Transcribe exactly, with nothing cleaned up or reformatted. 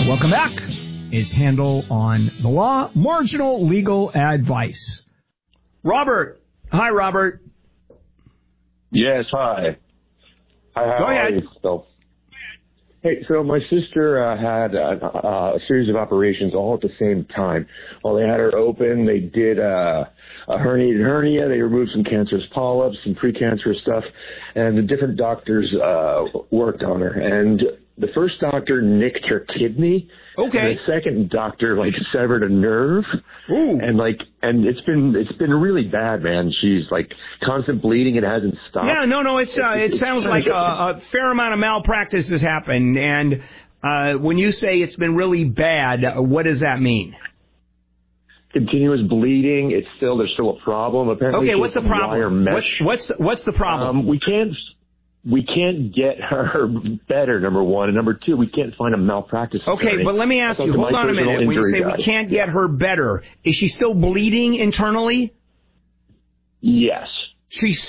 Welcome back. It's Handel on the Law, Marginal Legal Advice. Robert. Hi, Robert. Yes, hi. Hi, how Go ahead. are you, Phil? Hey, so my sister uh, had uh, a series of operations all at the same time. While they had her open, they did uh, a herniated hernia. They removed some cancerous polyps, some precancerous stuff, and the different doctors uh, worked on her. And the first doctor nicked her kidney. Okay. And the second doctor like severed a nerve. Ooh. And like, and it's been it's been really bad, man. She's like constant bleeding. It hasn't stopped. Yeah, no, no. It's uh, it sounds like a, a fair amount of malpractice has happened. And uh, when you say it's been really bad, what does that mean? Continuous bleeding. It's still there's still a problem. Apparently, okay. What's the problem? What's what's the, what's the problem? Um, we can't. We can't get her better, number one. And number two, we can't find a malpractice attorney. Okay, but let me ask you, hold on a minute. When you say guy. we can't get her better, is she still bleeding internally? Yes. She's